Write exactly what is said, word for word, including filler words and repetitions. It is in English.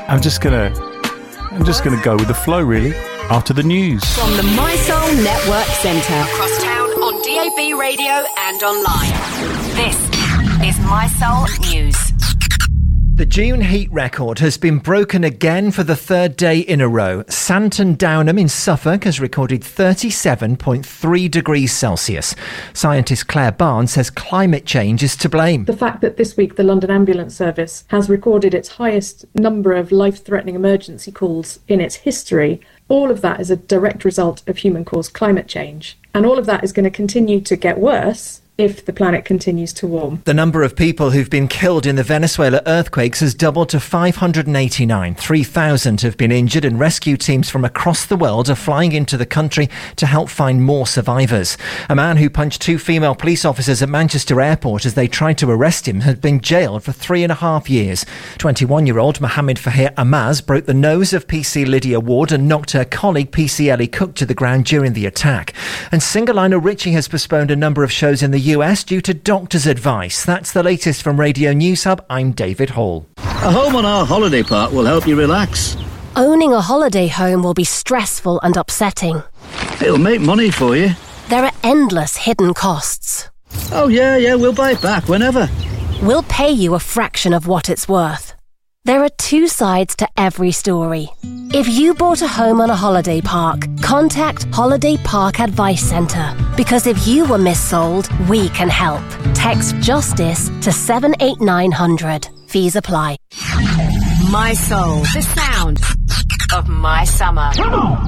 I'm just gonna, I'm just gonna go with the flow, really. After the news. From the My Soul Network Centre. Across town on D A B radio and online. This is My Soul News. The June heat record has been broken again for the third day in a row. Santon Downham in Suffolk has recorded thirty-seven point three degrees Celsius. Scientist Claire Barnes says climate change is to blame. The fact that this week the London Ambulance Service has recorded its highest number of life-threatening emergency calls in its history, all of that is a direct result of human-caused climate change. And all of that is going to continue to get worse if the planet continues to warm. The number of people who've been killed in the Venezuela earthquakes has doubled to five hundred eighty-nine. three thousand have been injured, and rescue teams from across the world are flying into the country to help find more survivors. A man who punched two female police officers at Manchester Airport as they tried to arrest him has been jailed for three and a half years. twenty-one-year-old Mohammed Fahir Amaz broke the nose of P C Lydia Ward and knocked her colleague P C Ellie Cook to the ground during the attack. And singer Lionel Richie has postponed a number of shows in the U S due to doctor's advice. That's the latest from Radio News Hub. I'm David Hall. A home on our holiday park will help you relax. Owning a holiday home will be stressful and upsetting. It'll make money for you. There are endless hidden costs. Oh yeah, yeah, we'll buy it back whenever. We'll pay you a fraction of what it's worth. There are two sides to every story. If you bought a home on a holiday park, contact Holiday Park Advice Centre. Because if you were missold, we can help. Text JUSTICE to seven eight nine hundred. Fees apply. My Soul, the sound of my summer.